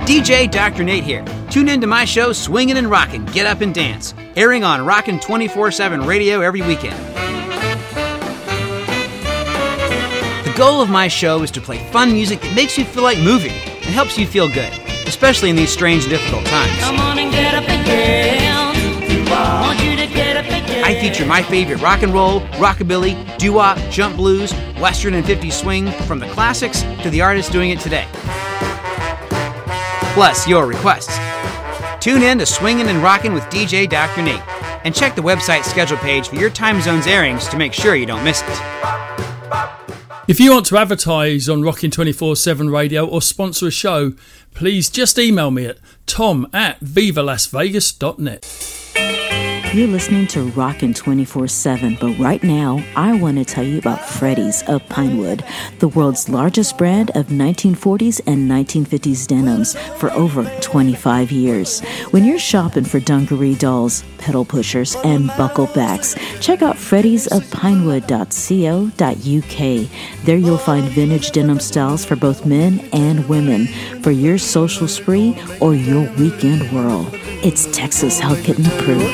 DJ Dr. Nate here. Tune in to my show, Swingin' and Rockin', Get Up and Dance, airing on Rockin' 24/7 radio every weekend. The goal of my show is to play fun music that makes you feel like moving and helps you feel good, especially in these strange and difficult times. Come on and get up and dance. I want you to get up and dance. I feature my favorite rock and roll, rockabilly, doo-wop, jump blues, western and 50s swing, from the classics to the artists doing it today. Plus your requests. Tune in to Swingin' and Rockin' with DJ Dr. Nate, and check the website schedule page for your time zone's airings to make sure you don't miss it. If you want to advertise on Rockin' 24/7 Radio or sponsor a show, please just email me at tom@vivalasvegas.net. You're listening to Rockin' 24/7, but right now, I want to tell you about Freddy's of Pinewood, the world's largest brand of 1940s and 1950s denims for over 25 years. When you're shopping for dungaree dolls, pedal pushers, and buckle backs, check out freddy'sofpinewood.co.uk. There you'll find vintage denim styles for both men and women for your social spree or your weekend whirl. It's Texas Health Kitten approved.